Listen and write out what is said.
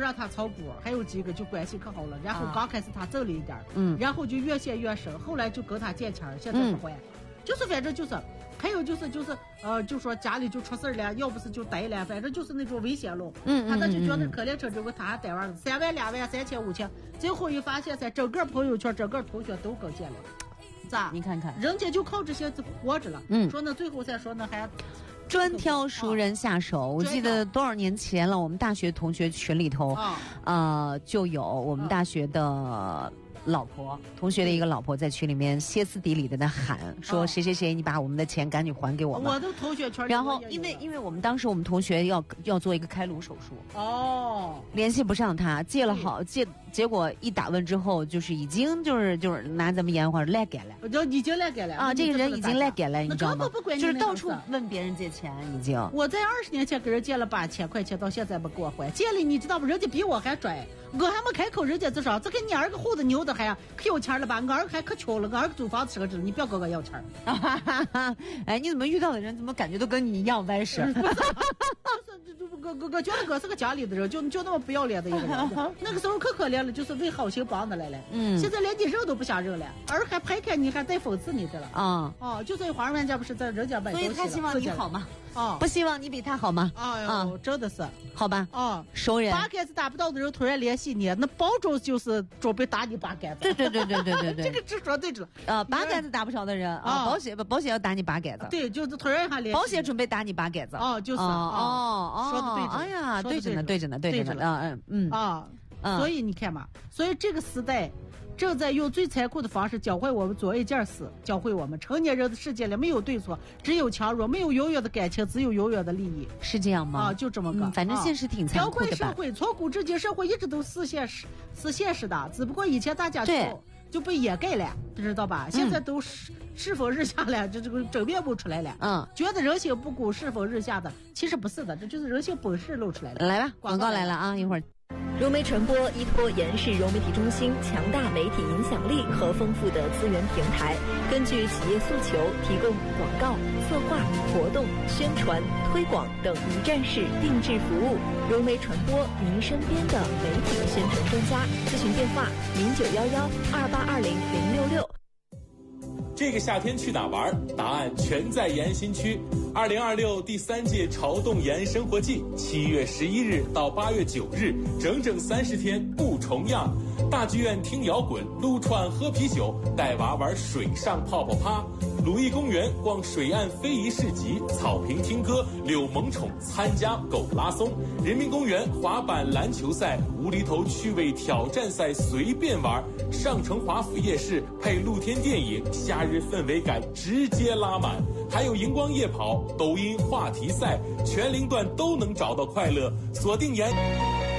让他炒股，还有几个就关系可好了。然后刚开始他挣了一点，然后就越陷越深，后来就跟他借钱，现在不还，就是反正就是。还有就说家里就出事了，要不是就呆了，反正就是那种危险路。他那就觉得可怜成这个他还呆完了，3万、2万、3000、5000，最后一发现，在整个朋友圈、整个同学都跟进了，咋？ 你看看， 人家就靠这些活着了。说那最后再说那还。 专挑熟人下手，我记得多少年前了，我们大学同学群里头，就有我们大学的老婆，同学的一个老婆在群里面歇斯底里的喊说谁谁谁，你把我们的钱赶紧还给我们。 我的同学圈， 然后因为我们当时我们同学要做一个开颅手术，联系不上他，结果一打问之后，就是已经就是拿咱们烟花来改了， 就已经来改了啊，这个人已经来改了，你知道吗？就是到处问别人借钱。已经， 我在20年前给人借了8000块钱，到现在没给我还。借了你知道吗？人家比我还拽，我还没开口，人家就说这跟你儿个胡子牛的还可有钱了吧？我儿还可穷了，我儿租房子是个知，你不要跟我要钱。 哎，你怎么遇到的人怎么感觉都跟你一样歪事？ 我觉得我是个讲理的人，就那么不要脸的一个人。那个时候可可怜了，就是为好心帮的来了。现在连你认都不想认了，儿还拍开你还带讽刺你的了。就在华人家不是在人家买东西了。 所以他希望你好吗？不希望你比他好吗？ 真的是好吧。熟人八竿子打不到的人突然联系你，那保准就是准备打你8竿子。 对， 这个直说对着。 8竿子打不着的人保险要打你8竿子。 对，就是突然还联系。 保险准备打你8竿子。 就是说的对着。 哎呀，对着呢。 所以你看嘛，所以这个时代正在用最残酷的方式教会我们做一件事，教会我们成年人的世界里没有对错，只有强弱，没有永远的感情，只有永远的利益。 是这样吗？ 就这么个。 反正现实挺残酷的吧。 社会从古至今，社会一直都是现实的，只不过以前大家就被掩盖了，知道吧？现在都世风日下了，这个真面目出来了。觉得人性不古，世风日下的，其实不是的，这就是人性本事露出来了。 来吧，广告来了啊！一会儿。 融媒传播依托延世融媒体中心强大媒体影响力和丰富的资源平台，根据企业诉求提供广告、策划、活动、宣传、推广等一站式定制服务。融媒传播，您身边的媒体宣传专家。咨询电话0911282006。 这个夏天去哪玩？答案全在延新区。2026第3届潮动延生活季，7月11日到8月9日，整整30天不重样。大剧院听摇滚，撸串喝啤酒，带娃玩水上泡泡趴。鲁艺公园逛水岸非遗市集，草坪听歌，遛萌宠，参加狗拉松。人民公园滑板篮球赛，无厘头趣味挑战赛随便玩。上城华府夜市配露天电影，夏日氛围感直接拉满。还有荧光夜跑、抖音话题赛，全龄段都能找到快乐。锁定